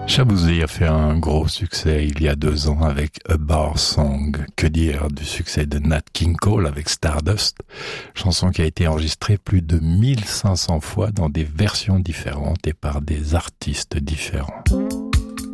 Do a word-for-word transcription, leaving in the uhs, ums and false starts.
Shaboozey a fait un gros succès il y a deux ans avec A Bar Song. Que dire du succès de Nat King Cole avec Stardust, chanson qui a été enregistrée plus de mille cinq cents fois dans des versions différentes et par des artistes différents.